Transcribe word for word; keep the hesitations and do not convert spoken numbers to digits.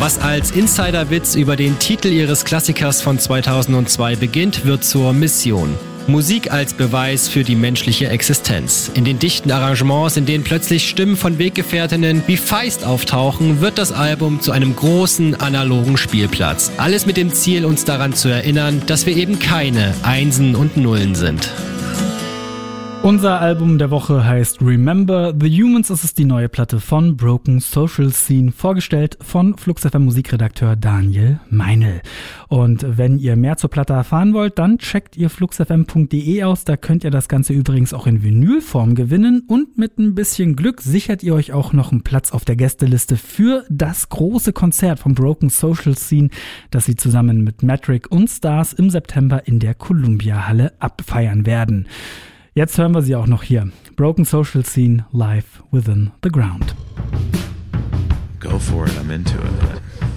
Was als Insiderwitz über den Titel ihres Klassikers von zweitausendzwei beginnt, wird zur Mission. Musik als Beweis für die menschliche Existenz. In den dichten Arrangements, in denen plötzlich Stimmen von Weggefährtinnen wie Feist auftauchen, wird das Album zu einem großen analogen Spielplatz. Alles mit dem Ziel, uns daran zu erinnern, dass wir eben keine Einsen und Nullen sind. Unser Album der Woche heißt Remember the Humans. Es ist die neue Platte von Broken Social Scene, vorgestellt von Flux F M Musikredakteur Daniel Meinl. Und wenn ihr mehr zur Platte erfahren wollt, dann checkt ihr flux f m punkt d e aus. Da könnt ihr das Ganze übrigens auch in Vinylform gewinnen. Und mit ein bisschen Glück sichert ihr euch auch noch einen Platz auf der Gästeliste für das große Konzert von Broken Social Scene, das sie zusammen mit Metric und Stars im September in der Columbia Halle abfeiern werden. Jetzt hören wir sie auch noch hier. Broken Social Scene live within the ground. Go for it, I'm into it.